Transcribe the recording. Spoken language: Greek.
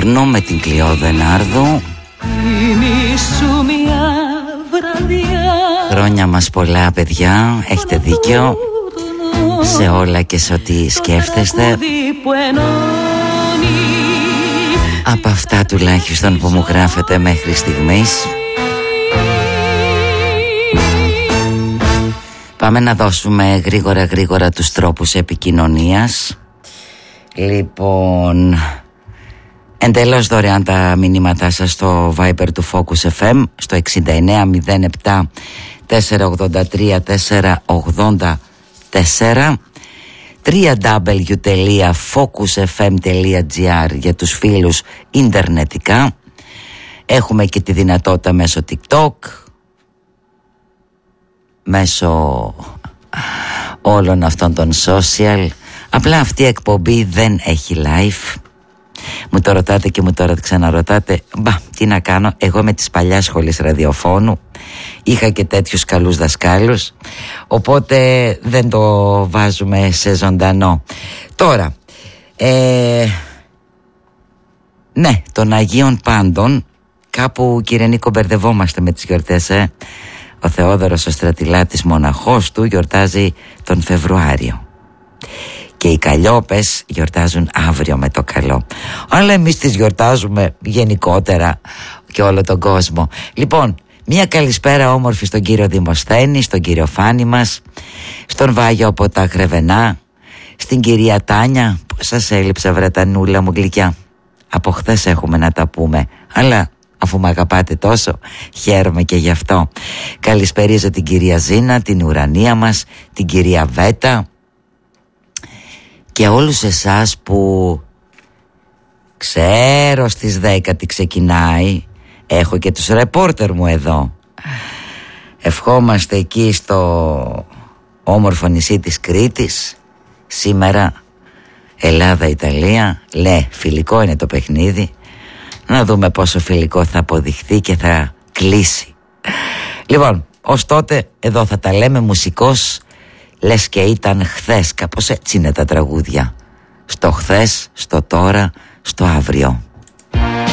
Σμύρνου με την Κλειό Δενάρδου. Χρόνια μας πολλά, παιδιά. Έχετε δίκιο σε όλα και σε ό,τι σκέφτεστε. Από αυτά τουλάχιστον που μου γράφετε μέχρι στιγμής. Πάμε να δώσουμε γρήγορα τους τρόπους επικοινωνίας. Λοιπόν, εντελώς δωρεάν τα μηνύματά σας στο Viber του Focus FM στο 6907 483 484, www.focusfm.gr για τους φίλους ιντερνετικά. Έχουμε και τη δυνατότητα μέσω TikTok, μέσω όλων αυτών των social. Απλά αυτή η εκπομπή δεν έχει live. Μου το ρωτάτε και μου το ξαναρωτάτε. Τι να κάνω, εγώ με τις παλιάς σχολής ραδιοφώνου είχα και τέτοιους καλούς δασκάλους, οπότε δεν το βάζουμε σε ζωντανό. Τώρα ναι, των Αγίων Πάντων. Κάπου, κύριε Νίκο, μπερδευόμαστε με τις γιορτές. Ο Θεόδωρος ο Στρατιλάτης, μοναχός του, γιορτάζει τον Φεβρουάριο και οι Καλλιόπες γιορτάζουν αύριο με το καλό. Αλλά εμείς τις γιορτάζουμε γενικότερα και όλο τον κόσμο. Λοιπόν, μια καλησπέρα όμορφη στον κύριο Δημοσθένη, στον κύριο Φάνη μας, στον Βάγιο από τα Γρεβενά, στην κυρία Τάνια. Πώς σας έλειψα, βρετανούλα μου γλυκιά. Από χθες έχουμε να τα πούμε, αλλά αφού με αγαπάτε τόσο, χαίρομαι και γι' αυτό. Καλησπερίζω την κυρία Ζήνα, την ουρανία μας, την κυρία Βέτα και όλους εσάς που ξέρω στις 10 τι ξεκινάει. Έχω και τους ρεπόρτερ μου εδώ. Ευχόμαστε εκεί στο όμορφο νησί της Κρήτης. Σήμερα Ελλάδα-Ιταλία. Φιλικό είναι το παιχνίδι. Να δούμε πόσο φιλικό θα αποδειχθεί και θα κλείσει. Λοιπόν, ως τότε εδώ θα τα λέμε μουσικός, λες και ήταν χθες. Κάπως έτσι είναι τα τραγούδια. Στο χθες, στο τώρα, στο αύριο.